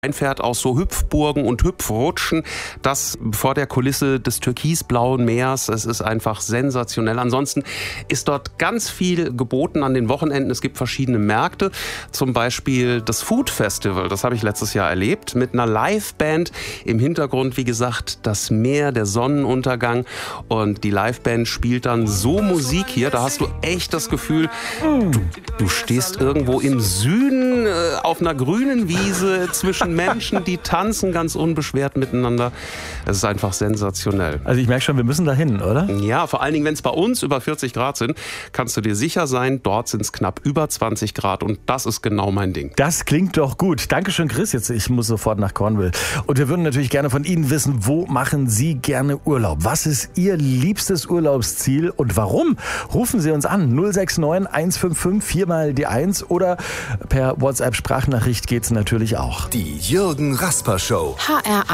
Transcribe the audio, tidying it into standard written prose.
einfährt aus so Hüpfburgen und Hüpfrutschen, das vor der Kulisse des türkisblauen Meers. Es ist einfach sensationell. Ansonsten ist dort ganz viel geboten an den Wochenenden. Es gibt verschiedene Märkte, zum Beispiel das Food Festival. Das habe ich letztes Jahr erlebt mit einer Liveband. Im Hintergrund, wie gesagt, das Meer, der Sonnenuntergang, und die Liveband spielt dann so Musik hier. Da hast du echt das Gefühl, du stehst irgendwo im Süden auf einer grünen Wiese zwischen Menschen, die tanzen ganz unbeschwert miteinander. Es ist einfach sensationell. Also ich merke schon, wir müssen da hin, oder? Ja, vor allen Dingen, wenn es bei uns über 40 Grad sind, kannst du dir sicher sein, dort sind es knapp über 20 Grad und das ist genau mein Ding. Das klingt doch gut. Dankeschön, Chris. Jetzt, ich muss sofort nach Cornwall. Und wir würden natürlich gerne von Ihnen wissen, wo machen Sie gerne Urlaub? Was ist Ihr liebstes Urlaubsziel und warum? Rufen Sie uns an. 069 155 4 mal die 1 oder per WhatsApp-Sprachnachricht geht's natürlich auch. Die Jürgen Rasper Show. HR